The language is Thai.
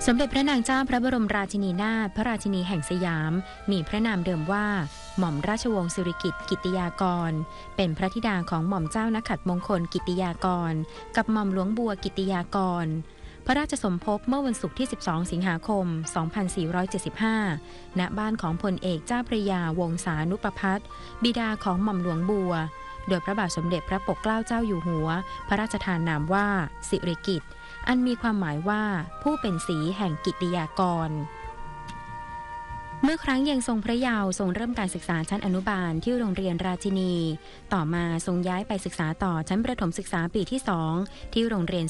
สมเด็จพระนางเจ้าพระบรมราชินีนาถพระราชินีแห่งสยามมีพระนามเดิมว่าหม่อมราชวงศ์สิริกิติ์กิติยากรเป็นพระธิดาของหม่อมเจ้านักขัตมงคลกิติยากรกับหม่อมหลวงบัวกิติยากรพระราชสมภพเมื่อวันศุกร์ที่12สิงหาคม2475ณบ้านของพลเอกเจ้าพระยาวงศานุประภัตบิดาของหม่อมหลวงบัวโดยพระบาทสมเด็จพระปกเกล้าเจ้าอยู่หัวพระราชทานนามว่าสิริกิติ์อันมีความหมายว่าผู้เป็นศรีแห่งกิติยากรเมื่อครั้งยังทรงพระเยาว์ทรงเริ่มการศึกษาชั้นอนุบาลที่โรงเรียนราชินีต่อมาทรงย้ายไปศึกษาต่อชั้นประถมศึกษาปีที่2ที่โรงเรียน